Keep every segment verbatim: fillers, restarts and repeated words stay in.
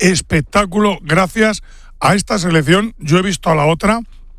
espectáculo gracias a esta selección. Yo he visto a la otra,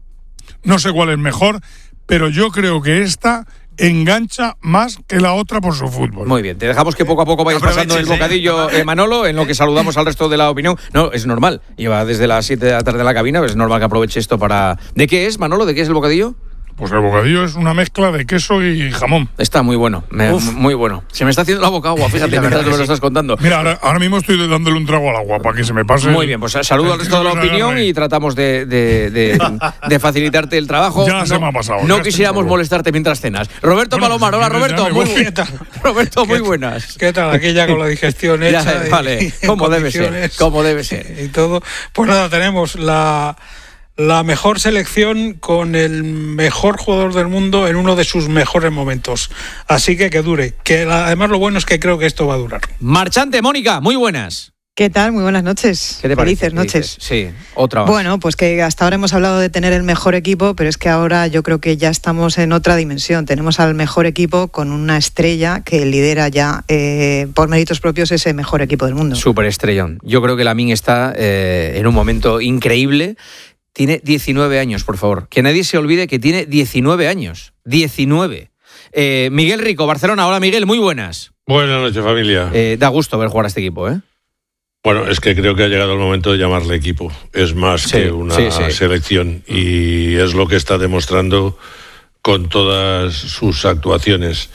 no sé cuál es mejor, pero yo creo que esta engancha más que la otra por su fútbol. Muy bien, te dejamos que poco a poco vayas pasando el bocadillo, eh, Manolo, en lo que saludamos al resto de la opinión. No, es normal, lleva desde las siete de la tarde en la cabina, pues es normal que aproveche esto para... ¿De qué es, Manolo? ¿De qué es el bocadillo? Pues el bocadillo es una mezcla de queso y jamón. Está muy bueno, me, muy bueno. Se me está haciendo la boca agua, fíjate, sí, mientras me lo estás contando. Mira, ahora, ahora mismo estoy dándole un trago al agua para que se me pase. Muy bien, pues saludo al resto de la opinión y tratamos de, de, de, de facilitarte el trabajo. Ya no, se me ha pasado. No quisiéramos molestarte mientras cenas. Roberto bueno, Palomar, hola Roberto, muy buenas. Roberto, muy buenas. ¿Qué tal? Aquí ya con la digestión hecha. Ya, vale, como debe ser, como debe ser. Y todo. Pues nada, tenemos la... La mejor selección con el mejor jugador del mundo en uno de sus mejores momentos. Así que que dure. Que además lo bueno es que creo que esto va a durar. Marchante, Mónica, muy buenas. ¿Qué tal? Muy buenas noches. ¿Qué te Felices parece? noches. Sí, otra más. Bueno, pues que hasta ahora hemos hablado de tener el mejor equipo, pero es que ahora yo creo que ya estamos en otra dimensión. Tenemos al mejor equipo con una estrella que lidera ya eh, por méritos propios ese mejor equipo del mundo. Súper estrellón. Yo creo que Lamine está eh, en un momento increíble. Tiene diecinueve años, por favor. Que nadie se olvide que tiene diecinueve años. diecinueve. Eh, Miguel Rico, Barcelona. Hola, Miguel, muy buenas. Buenas noches, familia. Eh, da gusto ver jugar a este equipo, ¿eh? Bueno, es que creo que ha llegado el momento de llamarle equipo. Es más sí, que una sí, sí. selección. Y es lo que está demostrando con todas sus actuaciones.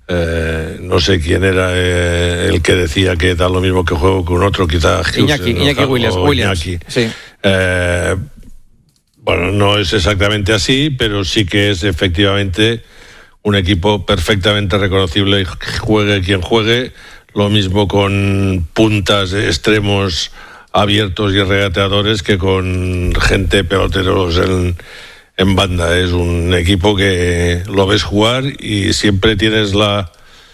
Eh, no sé quién era eh, el que decía que da lo mismo que juego con otro, quizá Iñaki, Hughes, Iñaki no, Williams. Williams. Iñaki. Sí. Eh, Bueno, no es exactamente así, pero sí que es efectivamente un equipo perfectamente reconocible, juegue quien juegue, lo mismo con puntas, extremos abiertos y regateadores que con gente peloteros en, en banda. Es un equipo que lo ves jugar y siempre tienes la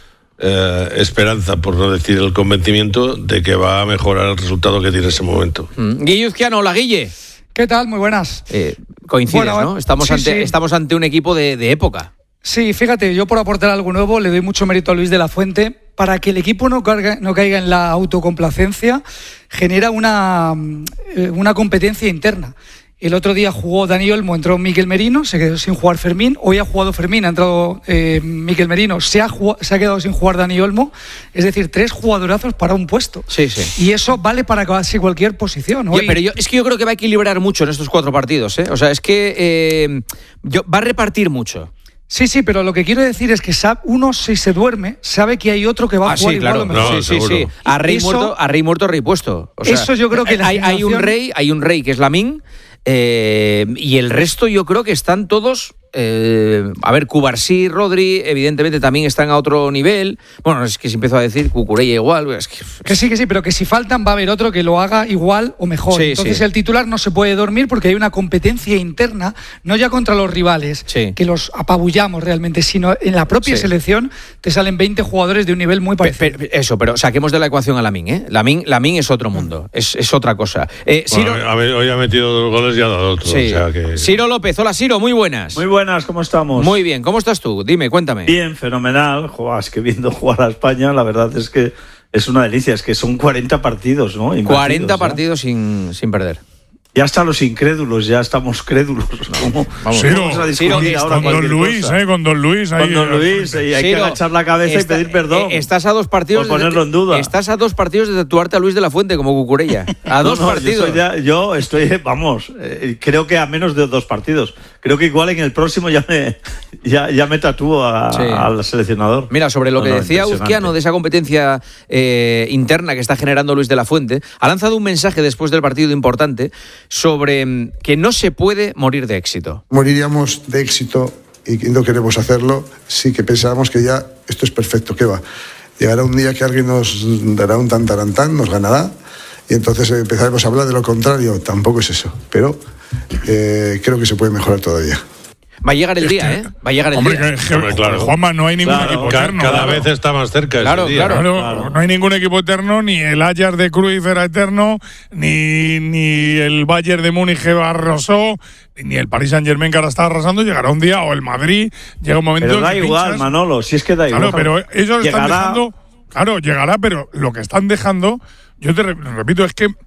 eh, esperanza, por no decir el convencimiento, de que va a mejorar el resultado que tiene en ese momento. Mm. Guille Uzquiano, hola Guille. ¿Qué tal? Muy buenas. Eh, coincides, bueno, ¿no? Estamos, sí, ante, sí. estamos ante un equipo de, de época. Sí, fíjate, yo por aportar algo nuevo le doy mucho mérito a Luis de la Fuente. Para que el equipo no caiga, no caiga en la autocomplacencia, genera una, una competencia interna. El otro día jugó Dani Olmo, entró Mikel Merino, se quedó sin jugar Fermín. Hoy ha jugado Fermín, ha entrado eh, Mikel Merino, se ha, jugado, se ha quedado sin jugar Dani Olmo. Es decir, tres jugadorazos para un puesto. Sí, sí. Y eso vale para casi cualquier posición. Hoy... Ya, pero yo, es que yo creo que va a equilibrar mucho en estos cuatro partidos, ¿eh? O sea, es que eh, yo, va a repartir mucho. Sí, sí, pero lo que quiero decir es que sabe, uno si se duerme sabe que hay otro que va a ah, jugar sí, igual claro. o mejor. No, sí, sí, sí. A rey eso, muerto, a rey muerto, rey puesto. O sea, eso yo creo que la hay, hay un rey, hay un rey que es Lamine, eh, y el resto yo creo que están todos. Eh, a ver, Cubarsí, Rodri, evidentemente también están a otro nivel. Bueno, es que si empiezo a decir Cucurella igual. Es que... que sí, que sí, pero que si faltan va a haber otro que lo haga igual o mejor. Sí, Entonces sí. el titular no se puede dormir porque hay una competencia interna, no ya contra los rivales, sí. que los apabullamos realmente, sino en la propia sí. selección te salen veinte jugadores de un nivel muy parecido. Pe, pe, eso, pero saquemos de la ecuación a Lamine, ¿eh? Lamine, Lamine es otro mundo, es, es otra cosa. Eh, bueno, Ciro... a ver, hoy ha metido dos goles y ha dado otro. Sí. O sea que... Ciro López, hola Ciro, muy buenas. Muy buenas, ¿cómo estamos? Muy bien, ¿cómo estás tú? Dime, cuéntame. Bien, fenomenal. Joder, es que viendo jugar a España, la verdad es que es una delicia. Es que son cuarenta partidos, ¿no? Invertidos, cuarenta partidos ¿eh? sin, sin perder. Ya hasta los incrédulos, ya estamos crédulos. ¿Cómo, vamos, Ciro, vamos a discutir Ciro, ahora con Don Luis, cosa? eh, con Don Luis. Ahí, con Don Luis, y hay Ciro, que agachar la cabeza está, y pedir perdón. Eh, estás a dos partidos por ponerlo de, en duda. Estás a dos partidos de tatuarte a Luis de la Fuente como Cucurella. A no, dos no, partidos. Yo, ya, yo estoy, vamos, eh, creo que a menos de dos partidos. Creo que igual en el próximo ya me, ya, ya me tatúo a, sí. al seleccionador. Mira, sobre lo no, que no, decía Uzquiano de esa competencia eh, interna que está generando Luis de la Fuente, ha lanzado un mensaje después del partido importante sobre que no se puede morir de éxito. Moriríamos de éxito y no queremos hacerlo, sí que pensábamos que ya esto es perfecto, ¿qué va? Llegará un día que alguien nos dará un tantarantán, nos ganará, y entonces empezaremos a hablar de lo contrario. Tampoco es eso, pero eh, creo que se puede mejorar todavía. Va a llegar el día, ¿eh? Va a llegar el hombre, día. Que, que, hombre, claro. Juanma, no hay ningún claro, equipo ca- eterno. Cada claro. vez está más cerca claro, ese día. Claro, claro, claro. No hay ningún equipo eterno, ni el Ajax de Cruyff era eterno, ni, ni el Bayern de Múnich arrasó, ni el Paris Saint-Germain que ahora está arrasando. Llegará un día, o el Madrid, llega un momento pero da que igual, pinchas. Manolo, si es que da claro, igual. Pero ellos llegará... están dejando... Claro, llegará, pero lo que están dejando, yo te repito, es que